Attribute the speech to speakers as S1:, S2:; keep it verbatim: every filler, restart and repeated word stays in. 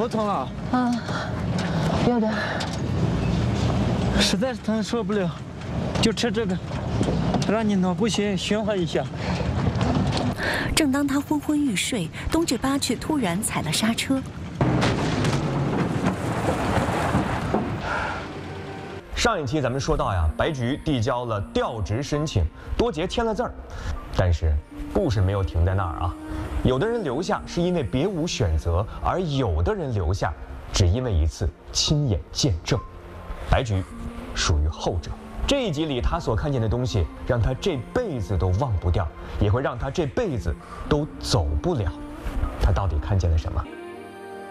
S1: 头疼啊？
S2: 啊，有点。
S1: 实在是疼受不了，就吃这个，让你脑部循循环一下。
S3: 正当他昏昏欲睡，东志巴却突然踩了刹车。
S4: 上一期咱们说到呀，白菊递交了调职申请，多杰签了字儿，但是故事没有停在那儿啊。有的人留下是因为别无选择，而有的人留下只因为一次亲眼见证。白菊属于后者。这一集里他所看见的东西，让他这辈子都忘不掉，也会让他这辈子都走不了。他到底看见了什么？